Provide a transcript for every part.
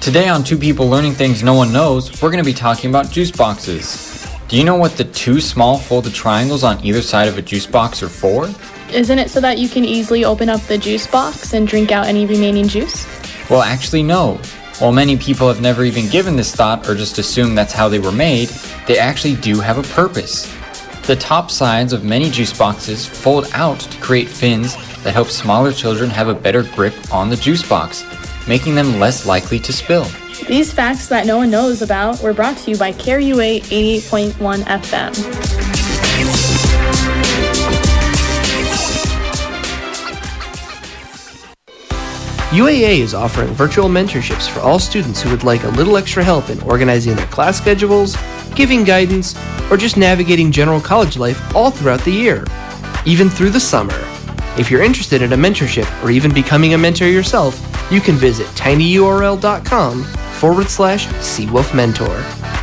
Today on Two People Learning Things No One Knows, we're going to be talking about juice boxes. Do you know what the two small folded triangles on either side of a juice box are for? Isn't it so that you can easily open up the juice box and drink out any remaining juice? Well, actually no. While many people have never even given this thought or just assumed that's how they were made, they actually do have a purpose. The top sides of many juice boxes fold out to create fins that help smaller children have a better grip on the juice box, making them less likely to spill. These facts that no one knows about were brought to you by KRUA 88.1 FM. UAA is offering virtual mentorships for all students who would like a little extra help in organizing their class schedules, giving guidance, or just navigating general college life all throughout the year, even through the summer. If you're interested in a mentorship or even becoming a mentor yourself, you can visit tinyurl.com/Seawolf Mentor.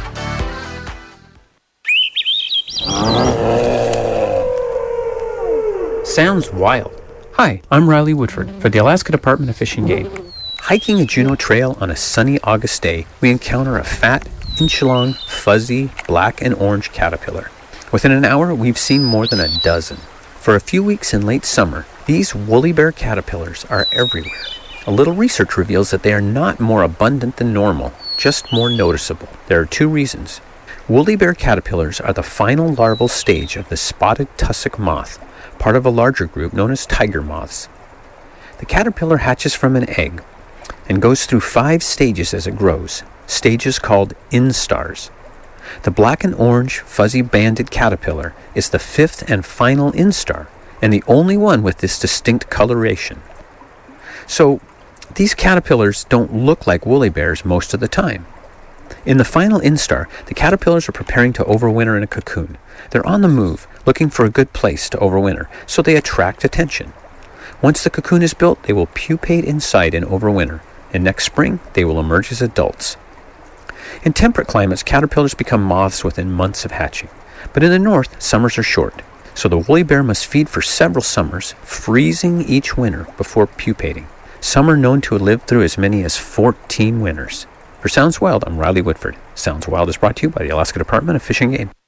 Sounds wild. Hi, I'm Riley Woodford for the Alaska Department of Fish and Game. Hiking a Juneau Trail on a sunny August day, we encounter a fat, inch-long, fuzzy, black and orange caterpillar. Within an hour, we've seen more than a dozen. For a few weeks in late summer, these woolly bear caterpillars are everywhere. A little research reveals that they are not more abundant than normal, just more noticeable. There are two reasons. Woolly bear caterpillars are the final larval stage of the spotted tussock moth, part of a larger group known as tiger moths. The caterpillar hatches from an egg and goes through 5 stages as it grows, stages called instars. The black and orange fuzzy banded caterpillar is the 5th and final instar, and the only one with this distinct coloration. So, these caterpillars don't look like woolly bears most of the time. In the final instar, the caterpillars are preparing to overwinter in a cocoon. They're on the move, looking for a good place to overwinter, so they attract attention. Once the cocoon is built, they will pupate inside and overwinter, and next spring, they will emerge as adults. In temperate climates, caterpillars become moths within months of hatching. But in the north, summers are short, so the woolly bear must feed for several summers, freezing each winter before pupating. Some are known to have lived through as many as 14 winters. For Sounds Wild, I'm Riley Woodford. Sounds Wild is brought to you by the Alaska Department of Fish and Game.